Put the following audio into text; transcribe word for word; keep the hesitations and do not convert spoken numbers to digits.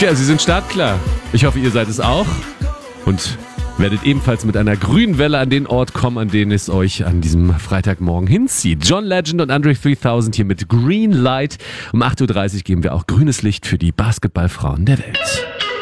Ja, sie sind startklar. Ich hoffe, ihr seid es auch. Und werdet ebenfalls mit einer grünen Welle an den Ort kommen, an den es euch an diesem Freitagmorgen hinzieht. John Legend und Andre dreitausend hier mit Green Light. Um acht Uhr dreißig geben wir auch grünes Licht für die Basketballfrauen der Welt.